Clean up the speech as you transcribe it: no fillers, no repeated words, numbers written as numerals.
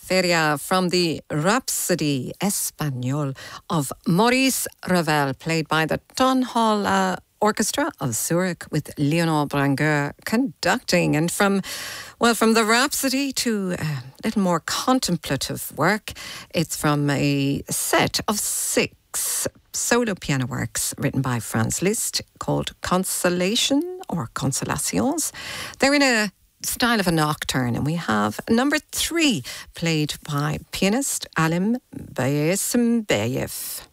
Feria from the Rhapsody Espagnole of Maurice Ravel, played by the Tonhalle Orchestra of Zurich with Leonard Branguer conducting. And from the Rhapsody to a little more contemplative work, it's from a set of 6 solo piano works written by Franz Liszt called Consolation or Consolations. They're in a style of a nocturne, and we have number 3 played by pianist Alim Bayesmbayev.